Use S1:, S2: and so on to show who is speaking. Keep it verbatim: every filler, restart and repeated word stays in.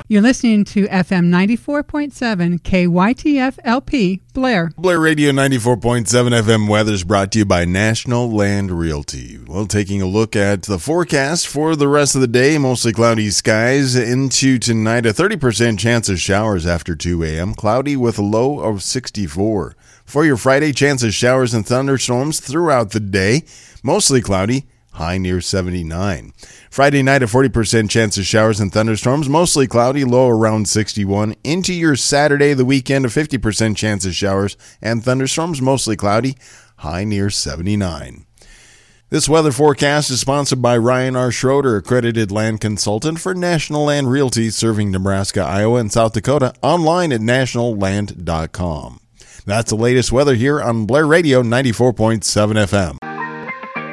S1: You're listening to F M ninety-four point seven K Y T F L P, Blair.
S2: Blair Radio ninety-four point seven F M weather is brought to you by National Land Realty. Well, taking a look at the forecast for the rest of the day, mostly cloudy skies into tonight. A thirty percent chance of showers after two a.m., cloudy with a low of sixty-four. For your Friday, chance of showers and thunderstorms throughout the day, mostly cloudy, high near seventy-nine. Friday night, a forty percent chance of showers and thunderstorms, mostly cloudy, low around sixty-one. Into your Saturday, the weekend, a fifty percent chance of showers and thunderstorms, mostly cloudy, high near seventy-nine. This weather forecast is sponsored by Ryan R. Schroeder, accredited land consultant for National Land Realty, serving Nebraska, Iowa, and South Dakota, online at national land dot com. That's the latest weather here on Blair Radio ninety-four point seven F M.